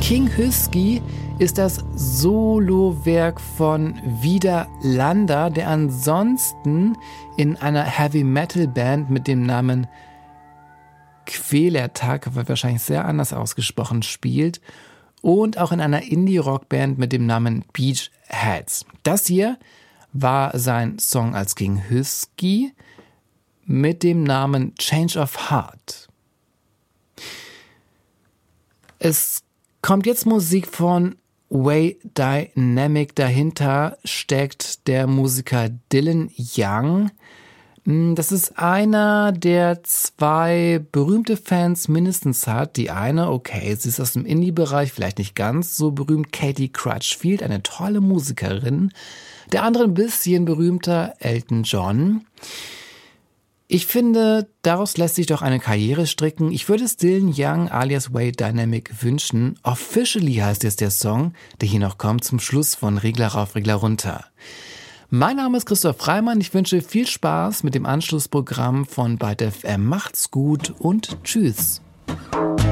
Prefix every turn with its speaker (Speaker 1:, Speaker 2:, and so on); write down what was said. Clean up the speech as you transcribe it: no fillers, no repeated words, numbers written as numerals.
Speaker 1: King Hüsky ist das Solowerk von Vidar Lander, der ansonsten in einer Heavy-Metal-Band mit dem Namen Kvelertak, aber wahrscheinlich sehr anders ausgesprochen, spielt und auch in einer Indie-Rock-Band mit dem Namen Beachheads. Das hier war sein Song als King Hüsky mit dem Namen Change of Heart. Es kommt jetzt Musik von Way Dynamic. Dahinter steckt der Musiker Dylan Young. Das ist einer, der 2 berühmte Fans mindestens hat. Die eine, okay, sie ist aus dem Indie-Bereich, vielleicht nicht ganz so berühmt, Katie Crutchfield, eine tolle Musikerin. Der andere ein bisschen berühmter, Elton John. Ich finde, daraus lässt sich doch eine Karriere stricken. Ich würde es Dylan Young alias Way Dynamic wünschen. Officially heißt jetzt der Song, der hier noch kommt, zum Schluss von Regler rauf, Regler runter. Mein Name ist Christoph Reimann. Ich wünsche viel Spaß mit dem Anschlussprogramm von Byte FM. Macht's gut und tschüss.